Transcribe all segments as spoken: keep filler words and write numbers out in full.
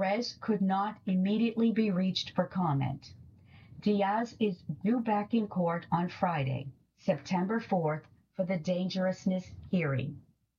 Perez could not immediately be reached for comment. Diaz is due back in court on Friday, September fourth, for the dangerousness hearing.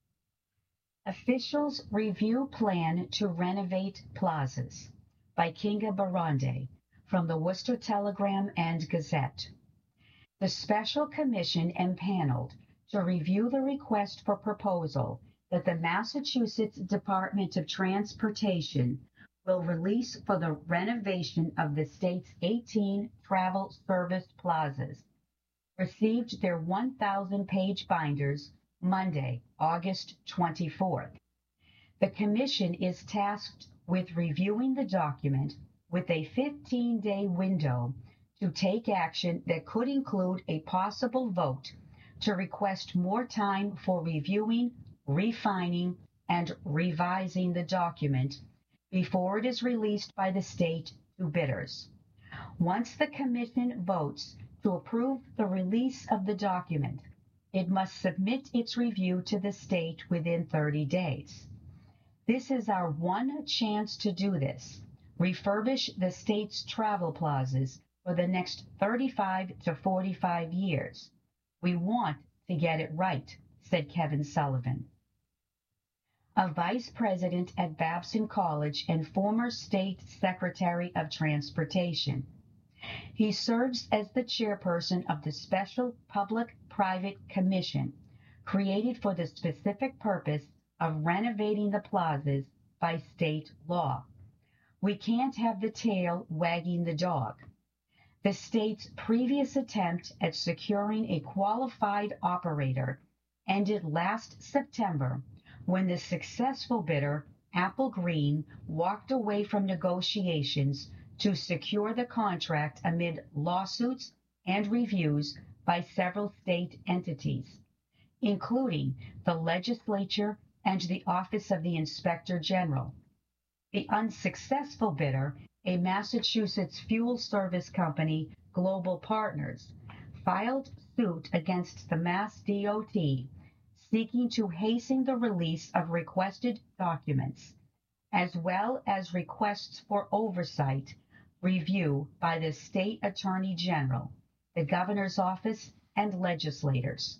Officials review plan to renovate plazas by Kinga Barande from the Worcester Telegram and Gazette. The special commission empaneled to review the request for proposal that the Massachusetts Department of Transportation will release for the renovation of the state's eighteen travel service plazas received their one thousand page binders Monday, August twenty-fourth. The commission is tasked with reviewing the document with a fifteen day window to take action that could include a possible vote to request more time for reviewing, refining, and revising the document before it is released by the state to bidders. Once the commission votes to approve the release of the document, it must submit its review to the state within thirty days. This is our one chance to do this, refurbish the state's travel plazas for the next thirty-five to forty-five years. We want to get it right, said Kevin Sullivan, a vice president at Babson College and former state secretary of transportation. He serves as the chairperson of the Special Public-Private Commission, created for the specific purpose of renovating the plazas by state law. We can't have the tail wagging the dog. The state's previous attempt at securing a qualified operator ended last September when the successful bidder, Apple Green, walked away from negotiations to secure the contract amid lawsuits and reviews by several state entities, including the legislature and the Office of the Inspector General. The unsuccessful bidder, a Massachusetts fuel service company, Global Partners, filed suit against the Mass D O T, seeking to hasten the release of requested documents, as well as requests for oversight review by the State Attorney General, the Governor's Office, and legislators.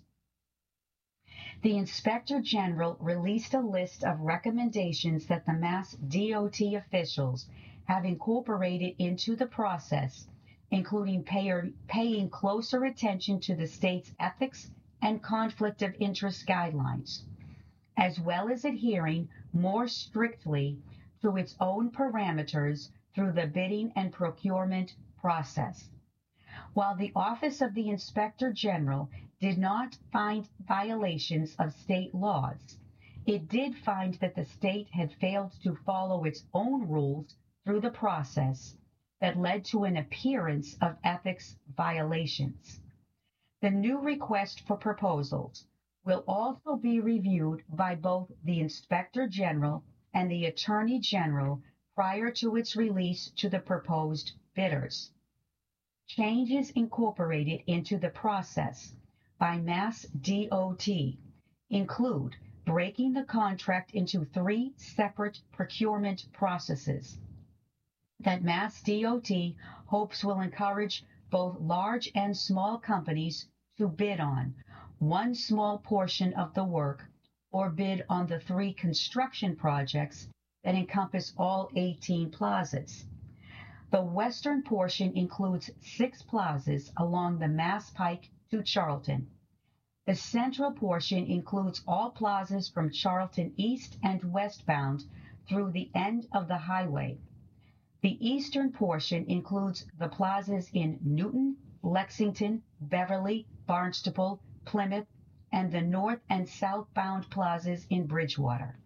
The Inspector General released a list of recommendations that the Mass D O T officials have incorporated into the process, including payer, paying closer attention to the state's ethics and conflict of interest guidelines, as well as adhering more strictly to its own parameters through the bidding and procurement process. While the Office of the Inspector General did not find violations of state laws, it did find that the state had failed to follow its own rules through the process that led to an appearance of ethics violations. The new request for proposals will also be reviewed by both the Inspector General and the Attorney General prior to its release to the proposed bidders. Changes incorporated into the process by Mass D O T include breaking the contract into three separate procurement processes that Mass D O T hopes will encourage both large and small companies to bid on one small portion of the work or bid on the three construction projects that encompass all eighteen plazas. The western portion includes six plazas along the Mass Pike to Charlton. The central portion includes all plazas from Charlton east and westbound through the end of the highway. The eastern portion includes the plazas in Newton, Lexington, Beverly, Barnstable, Plymouth, and the north and southbound plazas in Bridgewater.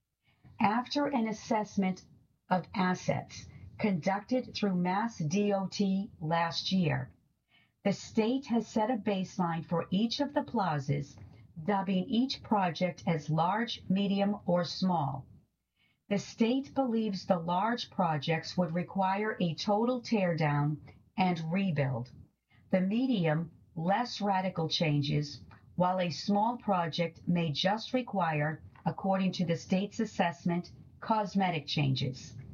After an assessment of assets conducted through Mass D O T last year, the state has set a baseline for each of the plazas, dubbing each project as large, medium, or small. The state believes the large projects would require a total teardown and rebuild. The medium, less radical changes, while a small project may just require, according to the state's assessment, cosmetic changes.